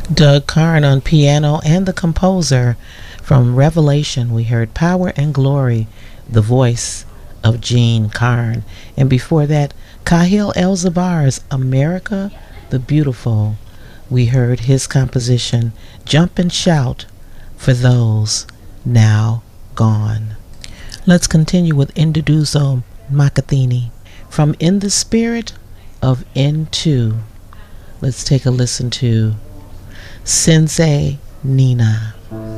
Doug Karn on piano and the composer. From Revelation, we heard Power and Glory, the voice of Gene Karn. And before that, Kahil El-Zabar's America the Beautiful. We heard his composition, Jump and Shout for Those Now Gone. Let's continue with Induduzo Makathini. From In the Spirit of Into, let's take a listen to Sensei Nina.